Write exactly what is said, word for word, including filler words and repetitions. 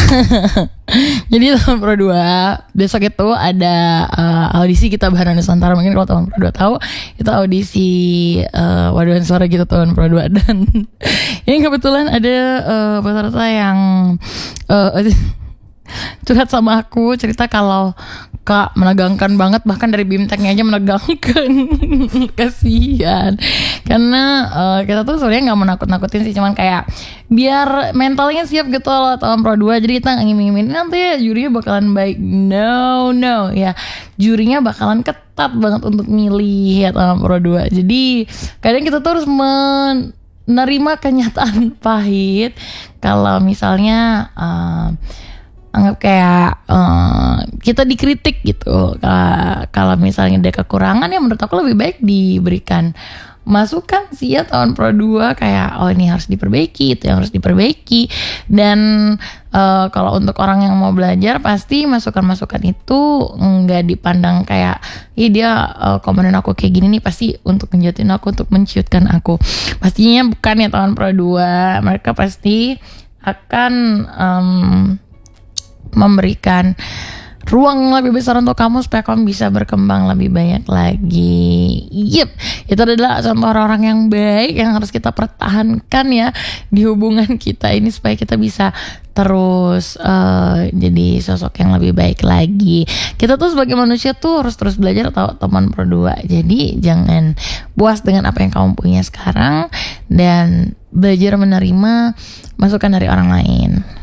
Jadi tahun Pro dua besok itu ada uh, audisi Kita Bahana Nusantara. Mungkin kalau tahun Pro dua tahu itu audisi uh, Waduhan Suara gitu tahun Pro dua. Dan ini kebetulan ada uh, peserta yang uh, curhat sama aku, cerita kalau Kak menegangkan banget, bahkan dari bimteknya aja menegangkan. Kasihan. Karena uh, kita tuh sebenarnya nggak menakut-nakutin sih, cuman kayak biar mentalnya siap gitu loh tahun Pro dua. Jadi kita ngiming-ngiming nanti ya jurinya bakalan baik. No, no ya, jurinya bakalan ketat banget untuk milih ya tahun Pro dua. Jadi kadang kita tuh harus menerima kenyataan pahit kalau misalnya uh, anggap kayak uh, kita dikritik gitu. Uh, kalau misalnya ada kekurangan, ya menurut aku lebih baik diberikan masukan sih ya tahun Pro dua, kayak oh ini harus diperbaiki, itu yang harus diperbaiki. Dan uh, kalau untuk orang yang mau belajar, pasti masukan-masukan itu nggak dipandang kayak ih dia uh, komenin aku kayak gini nih pasti untuk menjatuhin aku, untuk menciutkan aku. Pastinya bukan ya tahun Pro dua. Mereka pasti akan um, memberikan ruang lebih besar untuk kamu supaya kamu bisa berkembang lebih banyak lagi. Yep, itu adalah contoh orang-orang yang baik yang harus kita pertahankan ya di hubungan kita ini, supaya kita bisa terus uh, jadi sosok yang lebih baik lagi. Kita tuh sebagai manusia tuh harus terus belajar atau teman Pro dua. Jadi jangan puas dengan apa yang kamu punya sekarang, dan belajar menerima masukan dari orang lain.